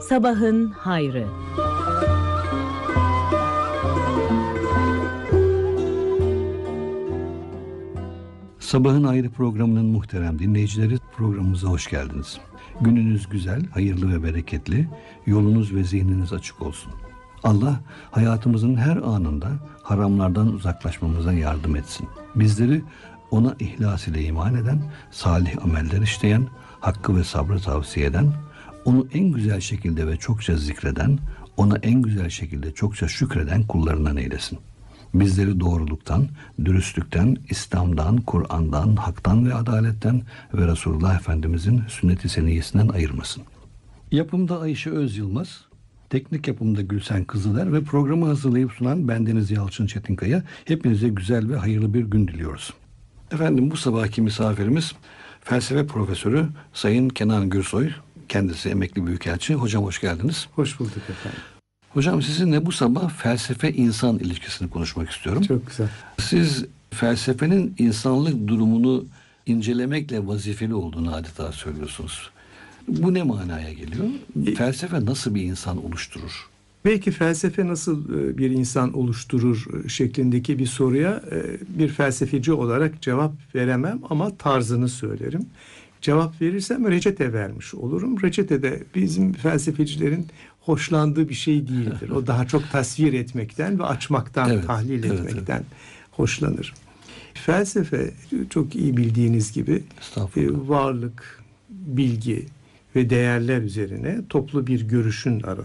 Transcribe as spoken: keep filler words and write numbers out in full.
Sabahın hayrı. Sabahın Hayrı programının muhterem dinleyicileri, programımıza hoş geldiniz. Gününüz güzel, hayırlı ve bereketli, yolunuz ve zihniniz açık olsun. Allah hayatımızın her anında haramlardan uzaklaşmamıza yardım etsin. Bizleri ona ihlas ile iman eden, salih ameller işleyen, hakkı ve sabrı tavsiye eden, onu en güzel şekilde ve çokça zikreden, ona en güzel şekilde çokça şükreden kullarından eylesin. Bizleri doğruluktan, dürüstlükten, İslam'dan, Kur'an'dan, haktan ve adaletten ve Resulullah Efendimizin sünnet-i seniyyesinden ayırmasın. Yapımda Ayşe Öz Yılmaz, teknik yapımda Gülsen Kızıler ve programı hazırlayıp sunan bendeniz Yalçın Çetinkaya. Hepinize güzel ve hayırlı bir gün diliyoruz. Efendim, bu sabahki misafirimiz felsefe profesörü Sayın Kenan Gürsoy. Kendisi emekli büyükelçi. Hocam hoş geldiniz. Hoş bulduk efendim. Hocam, sizinle bu sabah felsefe-insan ilişkisini konuşmak istiyorum. Çok güzel. Siz felsefenin insanlık durumunu incelemekle vazifeli olduğunu adeta söylüyorsunuz. Bu ne manaya geliyor? E, Felsefe nasıl bir insan oluşturur? Belki felsefe nasıl bir insan oluşturur şeklindeki bir soruya bir felsefeci olarak cevap veremem ama tarzını söylerim. Cevap verirsem reçete vermiş olurum. Reçete de bizim felsefecilerin hoşlandığı bir şey değildir. O daha çok tasvir etmekten ve açmaktan, evet, tahlil evet, etmekten evet. hoşlanır. Felsefe, çok iyi bildiğiniz gibi varlık, bilgi ve değerler üzerine toplu bir görüşün